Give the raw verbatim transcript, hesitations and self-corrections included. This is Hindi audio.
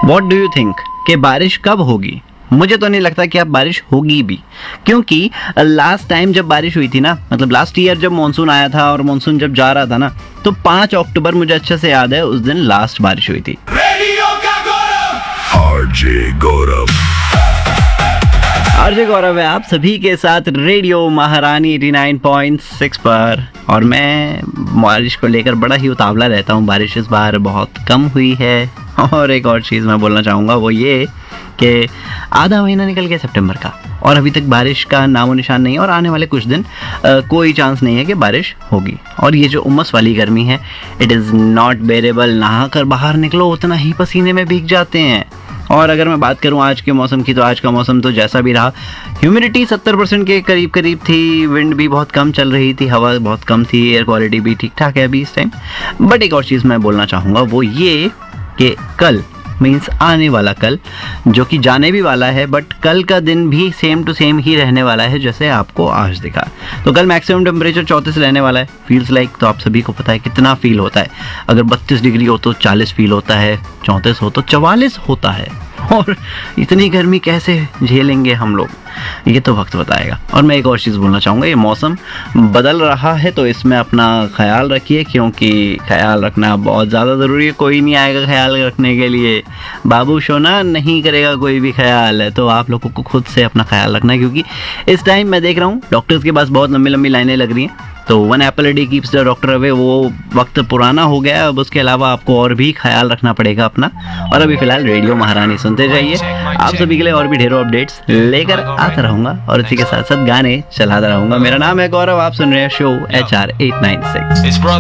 वॉट डू यू थिंक कि बारिश कब होगी? मुझे तो नहीं लगता कि अब बारिश होगी भी, क्योंकि लास्ट टाइम जब बारिश हुई थी ना, मतलब लास्ट ईयर जब मानसून आया था और मानसून जब जा रहा था ना, तो पाँच अक्टूबर मुझे अच्छे से याद है, उस दिन लास्ट बारिश हुई थी। आरजे गौरव आरजे गौरव है आप सभी के साथ रेडियो महारानी नवासी पॉइंट सिक्स पर, और मैं बारिश को लेकर बड़ा ही उतावला रहता हूँ। बारिश इस बार बहुत कम हुई है, और एक और चीज़ मैं बोलना चाहूँगा वो ये कि आधा महीना निकल गया सितंबर का और अभी तक बारिश का नामो निशान नहीं है, और आने वाले कुछ दिन आ, कोई चांस नहीं है कि बारिश होगी। और ये जो उमस वाली गर्मी है, इट इज़ नॉट बेरेबल। नहा कर बाहर निकलो उतना ही पसीने में भीग जाते हैं। और अगर मैं बात करूं आज के मौसम की, तो आज का मौसम तो जैसा भी रहा, ह्यूमिडिटी सत्तर परसेंट के करीब करीब थी, विंड भी बहुत कम चल रही थी, हवा बहुत कम थी, एयर क्वालिटी भी ठीक ठाक है अभी इस टाइम। बट एक और चीज़ मैं बोलना चाहूँगा वो ये कि कल मीन्स आने वाला कल, जो कि जाने भी वाला है, बट कल का दिन भी सेम टू सेम ही रहने वाला है जैसे आपको आज दिखा। तो कल मैक्सिमम टेम्परेचर चौंतीस रहने वाला है, फील्स लाइक like, तो आप सभी को पता है कितना फील होता है। अगर बत्तीस डिग्री हो तो चालीस फील होता है, चौंतीस हो तो चवालीस होता है। और इतनी गर्मी कैसे झेलेंगे हम लोग, ये तो वक्त बताएगा। और मैं एक और चीज़ बोलना चाहूँगा, ये मौसम बदल रहा है तो इसमें अपना ख्याल रखिए, क्योंकि ख्याल रखना बहुत ज़्यादा ज़रूरी है। कोई नहीं आएगा ख्याल रखने के लिए, बाबू सोना नहीं करेगा कोई भी ख्याल है। तो आप लोगों को खुद से अपना ख्याल रखना है, क्योंकि इस टाइम मैं देख रहा हूँ डॉक्टर्स के पास बहुत लंबी लंबी लाइनें लग रही हैं। तो one Apple a day keeps the doctor away, वो वक्त पुराना हो गया है। अब उसके अलावा आपको और भी ख्याल रखना पड़ेगा अपना। और अभी फिलहाल रेडियो महारानी सुनते जाइए, आप सभी के लिए और भी ढेरों अपडेट्स लेकर आता रहूँगा और इसी के साथ साथ गाने चलाता रहूँगा। मेरा नाम है गौरव, आप सुन रहे हैं show H R eight nine six.